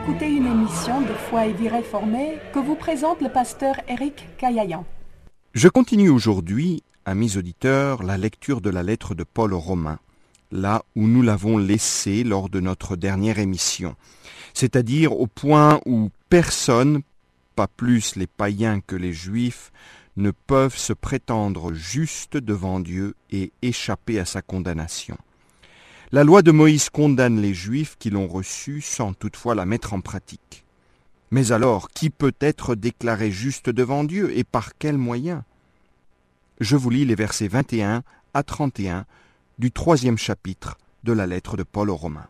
écouter une émission de Foi et Vie Réformée que vous présente le pasteur Éric Caillayan. Je continue aujourd'hui, amis auditeurs, la lecture de la lettre de Paul aux Romains, là où nous l'avons laissée lors de notre dernière émission, c'est-à-dire au point où personne, pas plus les païens que les juifs, ne peuvent se prétendre justes devant Dieu et échapper à sa condamnation. La loi de Moïse condamne les Juifs qui l'ont reçue sans toutefois la mettre en pratique. Mais alors, qui peut être déclaré juste devant Dieu et par quels moyens ? Je vous lis les versets 21 à 31 du 3e chapitre de la lettre de Paul aux Romains.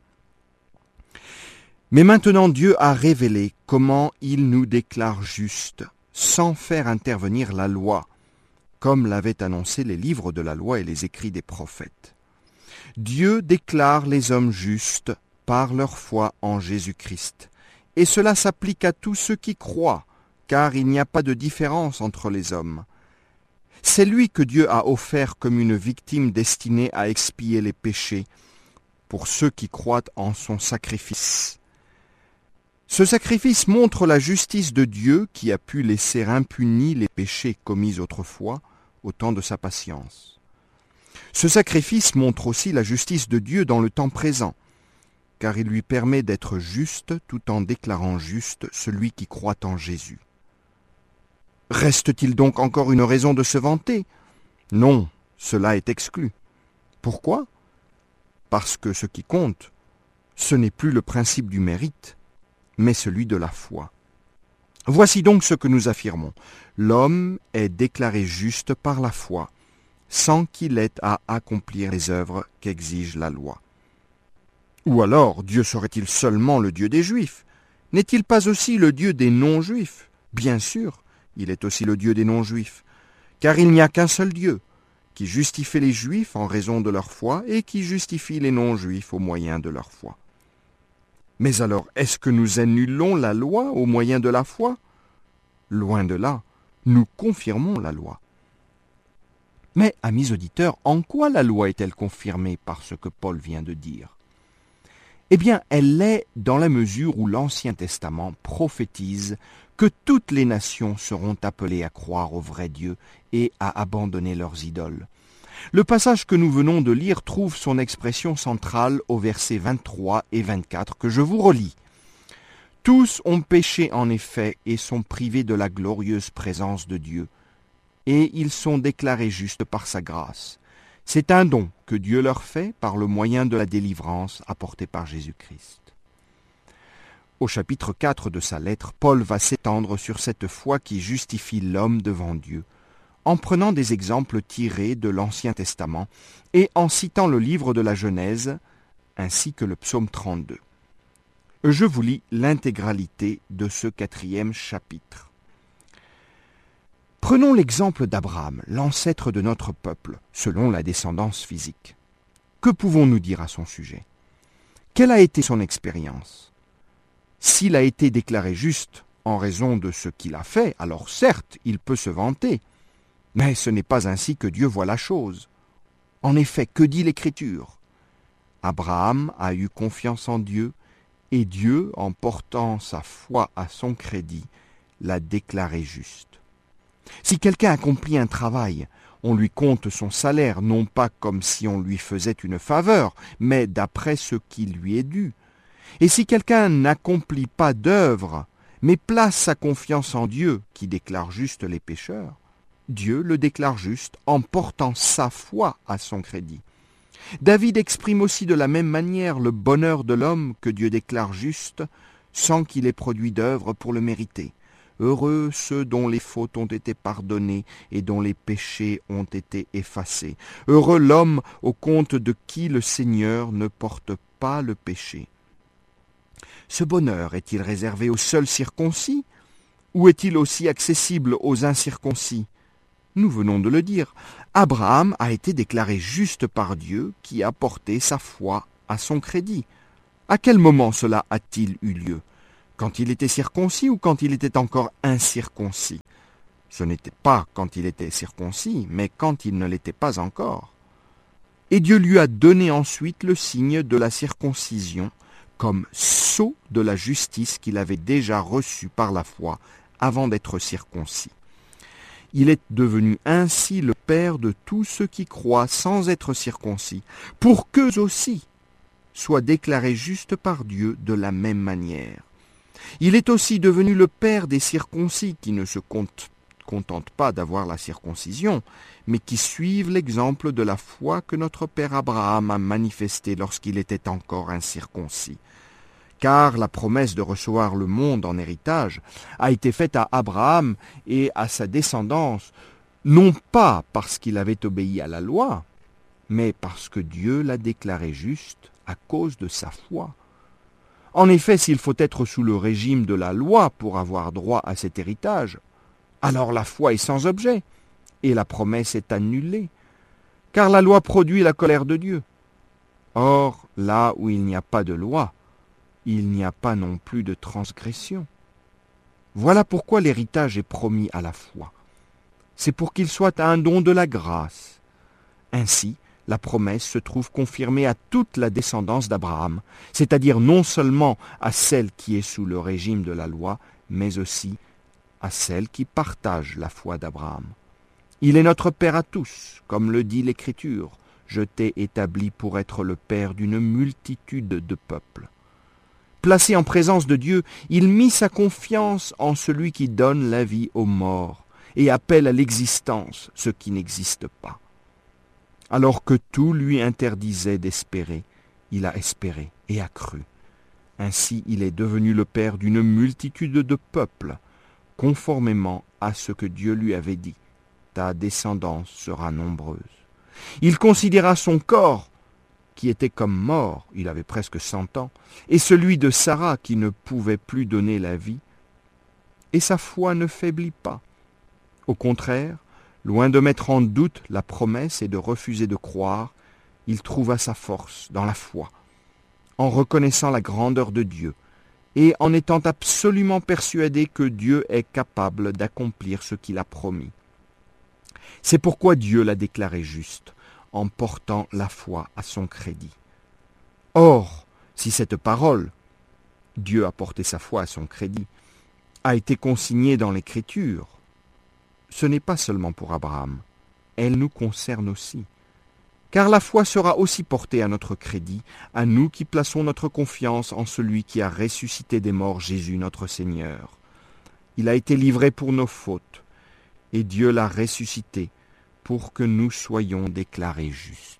Mais maintenant Dieu a révélé comment il nous déclare justes, sans faire intervenir la loi, comme l'avaient annoncé les livres de la loi et les écrits des prophètes. Dieu déclare les hommes justes par leur foi en Jésus-Christ. Et cela s'applique à tous ceux qui croient, car il n'y a pas de différence entre les hommes. C'est lui que Dieu a offert comme une victime destinée à expier les péchés, pour ceux qui croient en son sacrifice. Ce sacrifice montre la justice de Dieu qui a pu laisser impunis les péchés commis autrefois au temps de sa patience. Ce sacrifice montre aussi la justice de Dieu dans le temps présent, car il lui permet d'être juste tout en déclarant juste celui qui croit en Jésus. Reste-t-il donc encore une raison de se vanter ? Non, cela est exclu. Pourquoi ? Parce que ce qui compte, ce n'est plus le principe du mérite, mais celui de la foi. Voici donc ce que nous affirmons. L'homme est déclaré juste par la foi, sans qu'il ait à accomplir les œuvres qu'exige la loi. Ou alors, Dieu serait-il seulement le Dieu des Juifs ? N'est-il pas aussi le Dieu des non-Juifs ? Bien sûr, il est aussi le Dieu des non-Juifs, car il n'y a qu'un seul Dieu, qui justifie les Juifs en raison de leur foi et qui justifie les non-Juifs au moyen de leur foi. Mais alors, est-ce que nous annulons la loi au moyen de la foi ? Loin de là, nous confirmons la loi. Mais, amis auditeurs, en quoi la loi est-elle confirmée par ce que Paul vient de dire ? Eh bien, elle l'est dans la mesure où l'Ancien Testament prophétise que toutes les nations seront appelées à croire au vrai Dieu et à abandonner leurs idoles. Le passage que nous venons de lire trouve son expression centrale aux versets 23 et 24 que je vous relis. « Tous ont péché en effet et sont privés de la glorieuse présence de Dieu. Et ils sont déclarés justes par sa grâce. C'est un don que Dieu leur fait par le moyen de la délivrance apportée par Jésus-Christ. » Au chapitre 4 de sa lettre, Paul va s'étendre sur cette foi qui justifie l'homme devant Dieu, en prenant des exemples tirés de l'Ancien Testament et en citant le livre de la Genèse, ainsi que le psaume 32. Je vous lis l'intégralité de ce 4e chapitre. Prenons l'exemple d'Abraham, l'ancêtre de notre peuple, selon la descendance physique. Que pouvons-nous dire à son sujet ? Quelle a été son expérience ? S'il a été déclaré juste en raison de ce qu'il a fait, alors certes, il peut se vanter. Mais ce n'est pas ainsi que Dieu voit la chose. En effet, que dit l'Écriture ? Abraham a eu confiance en Dieu, et Dieu, en portant sa foi à son crédit, l'a déclaré juste. Si quelqu'un accomplit un travail, on lui compte son salaire, non pas comme si on lui faisait une faveur, mais d'après ce qui lui est dû. Et si quelqu'un n'accomplit pas d'œuvre, mais place sa confiance en Dieu, qui déclare juste les pécheurs, Dieu le déclare juste en portant sa foi à son crédit. David exprime aussi de la même manière le bonheur de l'homme que Dieu déclare juste, sans qu'il ait produit d'œuvre pour le mériter. Heureux ceux dont les fautes ont été pardonnées et dont les péchés ont été effacés. Heureux l'homme au compte de qui le Seigneur ne porte pas le péché. Ce bonheur est-il réservé aux seuls circoncis ou est-il aussi accessible aux incirconcis ? Nous venons de le dire, Abraham a été déclaré juste par Dieu qui a porté sa foi à son crédit. À quel moment cela a-t-il eu lieu ? Quand il était circoncis ou quand il était encore incirconcis ? Ce n'était pas quand il était circoncis, mais quand il ne l'était pas encore. Et Dieu lui a donné ensuite le signe de la circoncision comme sceau de la justice qu'il avait déjà reçu par la foi avant d'être circoncis. Il est devenu ainsi le Père de tous ceux qui croient sans être circoncis, pour qu'eux aussi soient déclarés justes par Dieu de la même manière. Il est aussi devenu le Père des circoncis qui ne se contentent pas d'avoir la circoncision, mais qui suivent l'exemple de la foi que notre Père Abraham a manifesté lorsqu'il était encore incirconcis. Car la promesse de recevoir le monde en héritage a été faite à Abraham et à sa descendance, non pas parce qu'il avait obéi à la loi, mais parce que Dieu l'a déclaré juste à cause de sa foi. En effet, s'il faut être sous le régime de la loi pour avoir droit à cet héritage, alors la foi est sans objet, et la promesse est annulée, car la loi produit la colère de Dieu. Or, là où il n'y a pas de loi, il n'y a pas non plus de transgression. Voilà pourquoi l'héritage est promis à la foi. C'est pour qu'il soit un don de la grâce. Ainsi, la promesse se trouve confirmée à toute la descendance d'Abraham, c'est-à-dire non seulement à celle qui est sous le régime de la loi, mais aussi à celle qui partage la foi d'Abraham. Il est notre Père à tous, comme le dit l'Écriture. Je t'ai établi pour être le Père d'une multitude de peuples. Placé en présence de Dieu, il mit sa confiance en celui qui donne la vie aux morts et appelle à l'existence ce qui n'existe pas. Alors que tout lui interdisait d'espérer, il a espéré et a cru. Ainsi, il est devenu le Père d'une multitude de peuples, conformément à ce que Dieu lui avait dit. Ta descendance sera nombreuse. Il considéra son corps, qui était comme mort, il avait presque 100 ans, et celui de Sarah qui ne pouvait plus donner la vie, et sa foi ne faiblit pas. Au contraire, loin de mettre en doute la promesse et de refuser de croire, il trouva sa force dans la foi, en reconnaissant la grandeur de Dieu, et en étant absolument persuadé que Dieu est capable d'accomplir ce qu'il a promis. C'est pourquoi Dieu l'a déclaré juste, en portant la foi à son crédit. Or, si cette parole, Dieu a porté sa foi à son crédit, a été consignée dans l'Écriture, ce n'est pas seulement pour Abraham, elle nous concerne aussi. Car la foi sera aussi portée à notre crédit, à nous qui plaçons notre confiance en celui qui a ressuscité des morts Jésus notre Seigneur. Il a été livré pour nos fautes, et Dieu l'a ressuscité pour que nous soyons déclarés justes.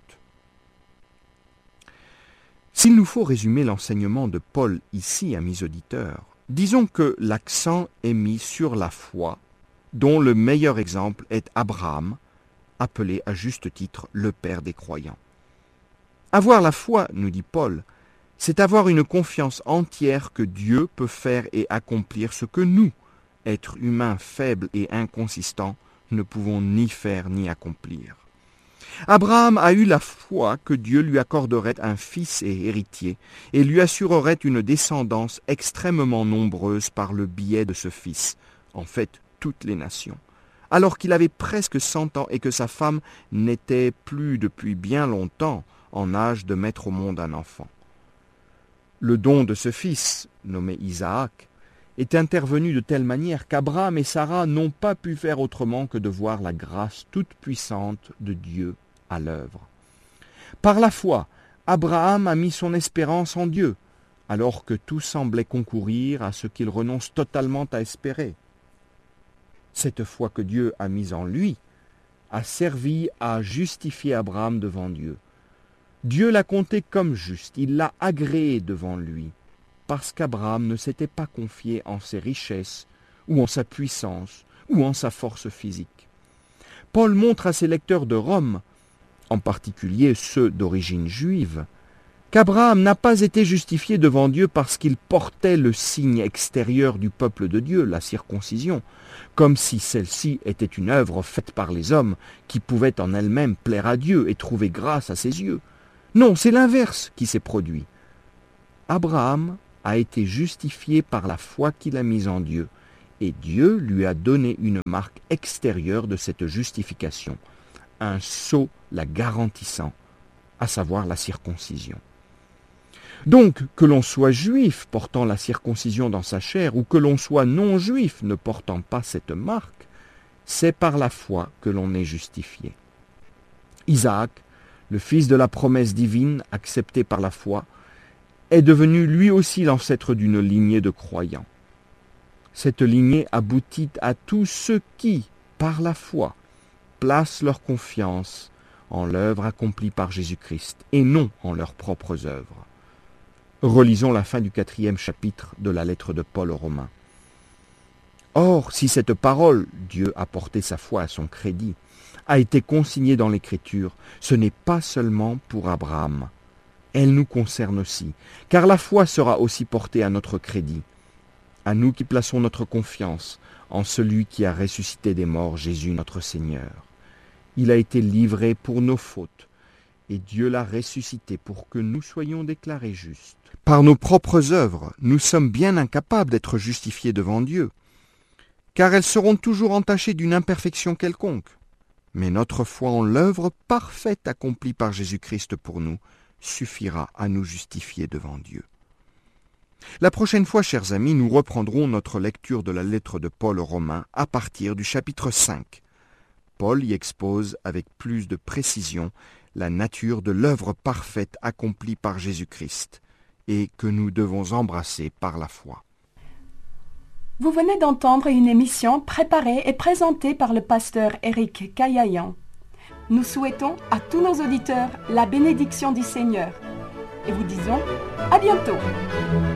S'il nous faut résumer l'enseignement de Paul ici, amis auditeurs, disons que l'accent est mis sur la foi, dont le meilleur exemple est Abraham, appelé à juste titre le Père des croyants. Avoir la foi, nous dit Paul, c'est avoir une confiance entière que Dieu peut faire et accomplir ce que nous, êtres humains faibles et inconsistants, ne pouvons ni faire ni accomplir. Abraham a eu la foi que Dieu lui accorderait un fils et héritier, et lui assurerait une descendance extrêmement nombreuse par le biais de ce fils, en fait toutes les nations, alors qu'il avait presque 100 ans et que sa femme n'était plus depuis bien longtemps en âge de mettre au monde un enfant. Le don de ce fils, nommé Isaac, est intervenu de telle manière qu'Abraham et Sarah n'ont pas pu faire autrement que de voir la grâce toute puissante de Dieu à l'œuvre. Par la foi, Abraham a mis son espérance en Dieu, alors que tout semblait concourir à ce qu'il renonce totalement à espérer. Cette foi que Dieu a mise en lui a servi à justifier Abraham devant Dieu. Dieu l'a compté comme juste, il l'a agréé devant lui, parce qu'Abraham ne s'était pas confié en ses richesses, ou en sa puissance, ou en sa force physique. Paul montre à ses lecteurs de Rome, en particulier ceux d'origine juive, qu'Abraham n'a pas été justifié devant Dieu parce qu'il portait le signe extérieur du peuple de Dieu, la circoncision, comme si celle-ci était une œuvre faite par les hommes qui pouvait en elle-même plaire à Dieu et trouver grâce à ses yeux. Non, c'est l'inverse qui s'est produit. Abraham a été justifié par la foi qu'il a mise en Dieu, et Dieu lui a donné une marque extérieure de cette justification, un sceau la garantissant, à savoir la circoncision. Donc, que l'on soit juif portant la circoncision dans sa chair ou que l'on soit non-juif ne portant pas cette marque, c'est par la foi que l'on est justifié. Isaac, le fils de la promesse divine accepté par la foi, est devenu lui aussi l'ancêtre d'une lignée de croyants. Cette lignée aboutit à tous ceux qui, par la foi, placent leur confiance en l'œuvre accomplie par Jésus-Christ et non en leurs propres œuvres. Relisons la fin du 4e chapitre de la lettre de Paul aux Romains. Or, si cette parole, Dieu a porté sa foi à son crédit, a été consignée dans l'Écriture, ce n'est pas seulement pour Abraham. Elle nous concerne aussi, car la foi sera aussi portée à notre crédit, à nous qui plaçons notre confiance en celui qui a ressuscité des morts, Jésus notre Seigneur. Il a été livré pour nos fautes, et Dieu l'a ressuscité pour que nous soyons déclarés justes. Par nos propres œuvres, nous sommes bien incapables d'être justifiés devant Dieu, car elles seront toujours entachées d'une imperfection quelconque. Mais notre foi en l'œuvre parfaite accomplie par Jésus-Christ pour nous suffira à nous justifier devant Dieu. La prochaine fois, chers amis, nous reprendrons notre lecture de la lettre de Paul aux Romains à partir du chapitre 5. Paul y expose avec plus de précision la nature de l'œuvre parfaite accomplie par Jésus-Christ et que nous devons embrasser par la foi. Vous venez d'entendre une émission préparée et présentée par le pasteur Éric Caillayan. Nous souhaitons à tous nos auditeurs la bénédiction du Seigneur et vous disons à bientôt.